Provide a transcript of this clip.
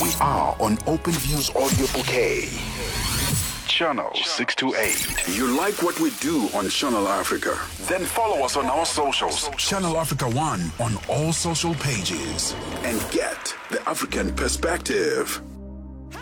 We are on OpenView's audio bouquet. Channel 628. You like what we do on Channel Africa? Then follow us on our socials. Channel Africa 1 on all social pages. And get the African perspective.